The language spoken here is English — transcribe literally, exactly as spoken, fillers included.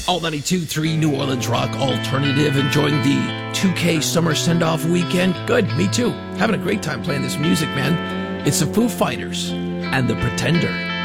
All ninety-two point three New Orleans Rock Alternative, enjoying the two K Summer Send-Off Weekend. Good, me too. Having a great time playing this music, man. It's the Foo Fighters and The Pretender.